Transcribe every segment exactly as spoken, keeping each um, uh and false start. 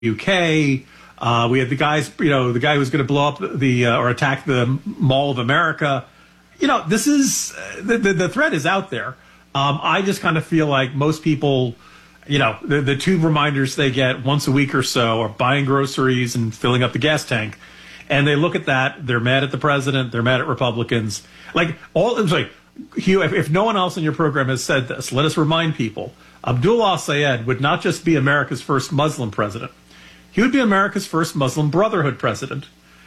U K. Uh, we had the guys, you know, the guy who was going to blow up the uh, or attack the Mall of America. You know, this is the the, the threat is out there. Um, I just kind of feel like most people, you know, the, the two reminders they get once a week or so are buying groceries and filling up the gas tank. And they look at that, they're mad at the president, they're mad at Republicans. Like, all, it was like, Hugh, if, if no one else in your program has said this, let us remind people, Abdullah al-Sayed would not just be America's first Muslim president. He would be America's first Muslim Brotherhood president.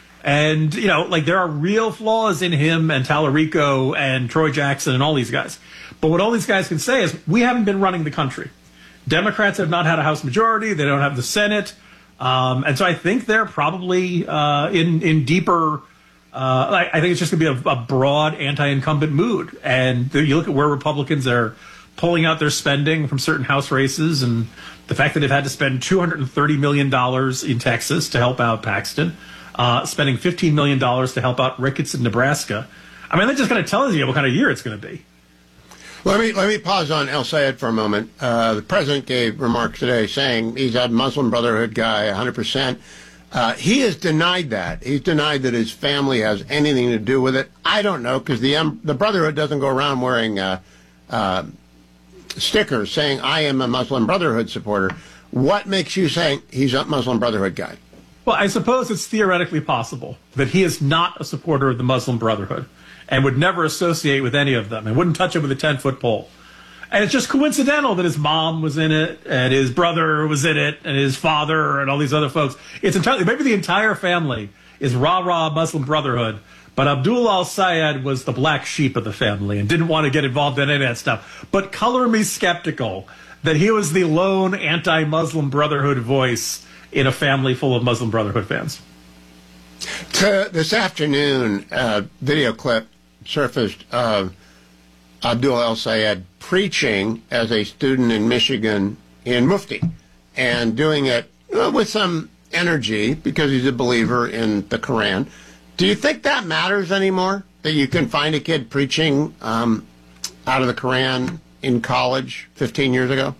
And, you know, like, there are real flaws in him and Tallarico and Troy Jackson and all these guys. But what all these guys can say is, we haven't been running the country. Democrats have not had a House majority. They don't have the Senate. Um, and so I think they're probably uh, in, in deeper, uh, I, I think it's just going to be a, a broad anti-incumbent mood. And the, you look at where Republicans are pulling out their spending from certain House races, and the fact that they've had to spend two hundred thirty million dollars in Texas to help out Paxton, uh, spending fifteen million dollars to help out Ricketts in Nebraska. I mean, that just kind of tells you what kind of year it's going to be. Let me let me pause on al-Sayed for a moment. Uh, the president gave remarks today saying he's a Muslim Brotherhood guy, one hundred percent. Uh, he has denied that. He's denied that his family has anything to do with it. I don't know, because the um, the Brotherhood doesn't go around wearing uh, uh, stickers saying, I am a Muslim Brotherhood supporter. What makes you say he's a Muslim Brotherhood guy? Well, I suppose it's theoretically possible that he is not a supporter of the Muslim Brotherhood and would never associate with any of them and wouldn't touch it with a ten-foot pole. And it's just coincidental that his mom was in it and his brother was in it and his father and all these other folks. It's entirely, maybe the entire family is rah-rah Muslim Brotherhood, but Abdullah al-Sayed was the black sheep of the family and didn't want to get involved in any of that stuff. But color me skeptical that he was the lone anti-Muslim Brotherhood voice in a family full of Muslim Brotherhood fans. To this afternoon, a video clip surfaced of Abdullah al-Sayed preaching as a student in Michigan in Mufti, and doing it uh, with some energy because he's a believer in the Quran. Do you think that matters anymore, that you can find a kid preaching um, out of the Quran in college fifteen years ago?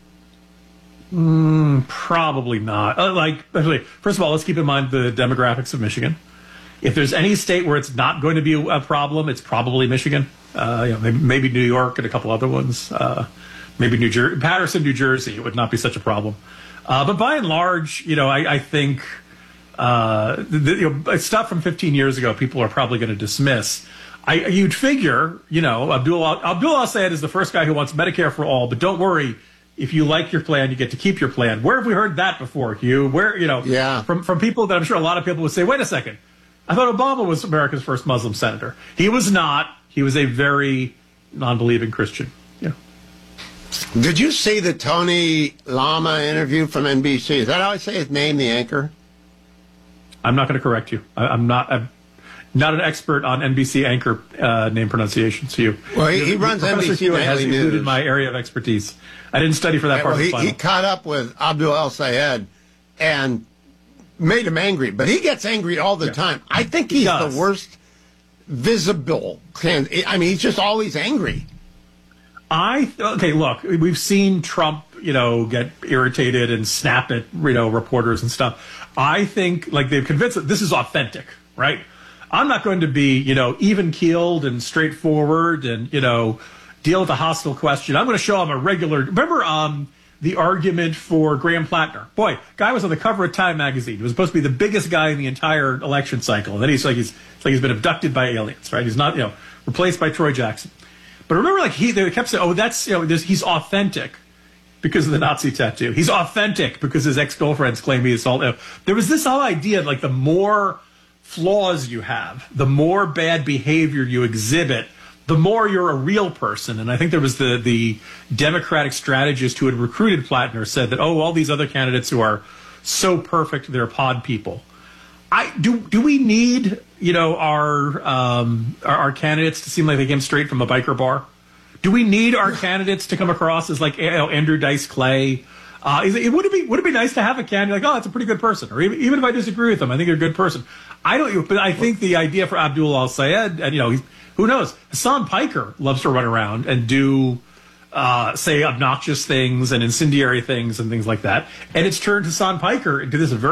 Mm, probably not. Uh, like, first of all, let's keep in mind the demographics of Michigan. If there's any state where it's not going to be a problem, it's probably Michigan. Uh, you know, maybe, maybe New York and a couple other ones. Uh, maybe New Jersey, Patterson, New Jersey. It would not be such a problem. Uh, but by and large, you know, I, I think uh, the, you know, stuff from fifteen years ago, people are probably going to dismiss. I, you'd figure, you know, Abdullah Abdullah al-Sayed is the first guy who wants Medicare for all. But don't worry. If you like your plan, you get to keep your plan. Where have we heard that before, Hugh? Where, you know, yeah. from from people that I'm sure a lot of people would say, wait a second, I thought Obama was America's first Muslim senator. He was not. He was a very non-believing Christian. Yeah. Did you see the Tony Lama interview from N B C? Is that how I say his name, the anchor? I'm not going to correct you. I, I'm not. I'm not an expert on N B C anchor uh, name pronunciation. So you. Well, he, he runs N B C Hugh has Daily included News. my area of expertise. I didn't study for that Yeah, part well, of he, the final. he caught up with Abdul al-Sayed and made him angry, but he gets angry all the yeah. time. I think he's he the worst visible. I mean, he's just always angry. I okay. Look, we've seen Trump, you know, get irritated and snap at you know reporters and stuff. I think like they've convinced that this is authentic, right? I'm not going to be you know even keeled and straightforward and you know deal with a hostile question. I'm going to show him a regular. Remember, um. the argument for Graham Plattner. Boy, guy was on the cover of Time magazine. He was supposed to be the biggest guy in the entire election cycle. And then he's like he's it's like he's been abducted by aliens, right? He's not, you know, replaced by Troy Jackson. But remember, like he they kept saying, oh, that's you know, he's authentic because of the Nazi tattoo. He's authentic because his ex-girlfriends claim he assaulted. There was this whole idea like the more flaws you have, the more bad behavior you exhibit, the more you're a real person. And I think there was the the Democratic strategist who had recruited Plattner said that, oh, all these other candidates who are so perfect, they're pod people. I do do we need, you know, our, um, our our candidates to seem like they came straight from a biker bar? Do we need our candidates to come across as like you know, Andrew Dice Clay? Uh, is it, would it be would it be nice to have a candidate like, oh, that's a pretty good person, or even, even if I disagree with them, I think they're a good person. I don't, but I think the idea for Abdullah al-Sayed, and you know, he's, who knows? Hassan Piker loves to run around and do uh, say obnoxious things and incendiary things and things like that. And it's turned Hassan Piker into this very